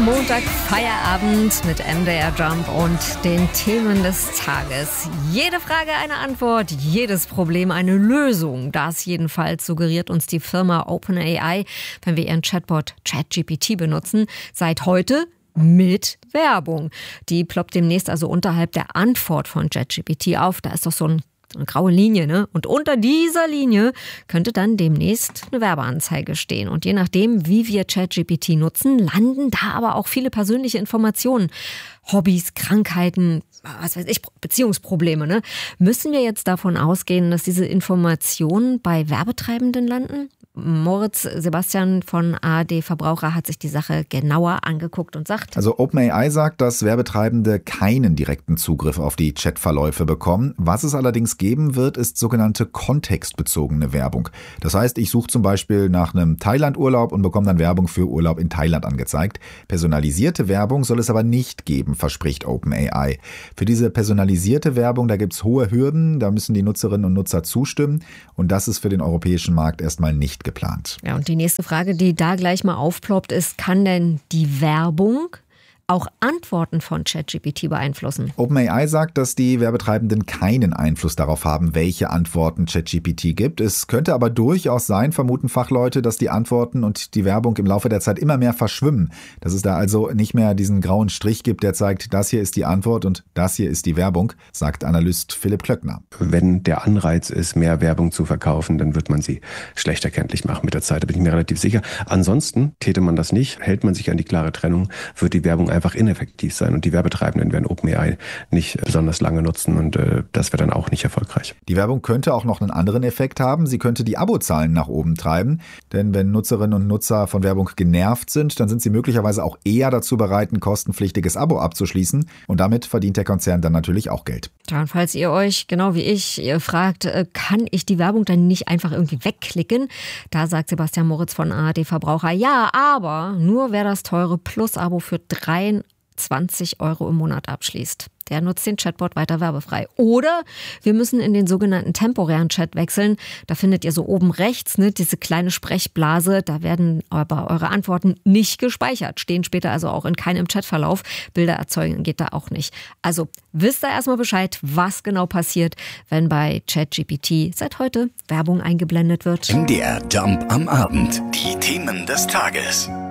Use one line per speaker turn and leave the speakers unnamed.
Montag Feierabend mit MDR Jump und den Themen des Tages. Jede Frage eine Antwort, jedes Problem eine Lösung. Das jedenfalls suggeriert uns die Firma OpenAI, wenn wir ihren Chatbot ChatGPT benutzen. Seit heute mit Werbung. Die ploppt demnächst also unterhalb der Antwort von ChatGPT auf. Da ist doch so eine graue Linie, ne? Und unter dieser Linie könnte dann demnächst eine Werbeanzeige stehen. Und je nachdem, wie wir ChatGPT nutzen, landen da aber auch viele persönliche Informationen. Hobbys, Krankheiten, was weiß ich, Beziehungsprobleme, ne? Müssen wir jetzt davon ausgehen, dass diese Informationen bei Werbetreibenden landen? Moritz Sebastian von ARD Verbraucher hat sich die Sache genauer angeguckt und sagt:
Also OpenAI sagt, dass Werbetreibende keinen direkten Zugriff auf die Chatverläufe bekommen. Was es allerdings geben wird, ist sogenannte kontextbezogene Werbung. Das heißt, ich suche zum Beispiel nach einem Thailand-Urlaub und bekomme dann Werbung für Urlaub in Thailand angezeigt. Personalisierte Werbung soll es aber nicht geben, verspricht OpenAI. Für diese personalisierte Werbung, da gibt es hohe Hürden, da müssen die Nutzerinnen und Nutzer zustimmen und das ist für den europäischen Markt erstmal nicht geplant.
Ja, und die nächste Frage, die da gleich mal aufploppt, ist: Kann denn die Werbung auch Antworten von ChatGPT beeinflussen?
OpenAI sagt, dass die Werbetreibenden keinen Einfluss darauf haben, welche Antworten ChatGPT gibt. Es könnte aber durchaus sein, vermuten Fachleute, dass die Antworten und die Werbung im Laufe der Zeit immer mehr verschwimmen. Dass es da also nicht mehr diesen grauen Strich gibt, der zeigt, das hier ist die Antwort und das hier ist die Werbung, sagt Analyst Philipp Klöckner.
Wenn der Anreiz ist, mehr Werbung zu verkaufen, dann wird man sie schlecht erkenntlich machen mit der Zeit. Da bin ich mir relativ sicher. Ansonsten täte man das nicht, hält man sich an die klare Trennung, wird die Werbung einfach ineffektiv sein und die Werbetreibenden werden OpenAI nicht besonders lange nutzen und das wäre dann auch nicht erfolgreich.
Die Werbung könnte auch noch einen anderen Effekt haben. Sie könnte die Abozahlen nach oben treiben, denn wenn Nutzerinnen und Nutzer von Werbung genervt sind, dann sind sie möglicherweise auch eher dazu bereit, ein kostenpflichtiges Abo abzuschließen und damit verdient der Konzern dann natürlich auch Geld.
Ja, und falls ihr euch, genau wie ich, ihr fragt, kann ich die Werbung dann nicht einfach irgendwie wegklicken? Da sagt Sebastian Moritz von ARD Verbraucher: Ja, aber nur wer das teure Plus-Abo für 23 € im Monat abschließt. Der nutzt den Chatbot weiter werbefrei. Oder wir müssen in den sogenannten temporären Chat wechseln. Da findet ihr so oben rechts, ne, diese kleine Sprechblase. Da werden aber eure Antworten nicht gespeichert. Stehen später also auch in keinem Chatverlauf. Bilder erzeugen geht da auch nicht. Also wisst ihr erstmal Bescheid, was genau passiert, wenn bei ChatGPT seit heute Werbung eingeblendet wird.
MDR Jump am Abend. Die Themen des Tages.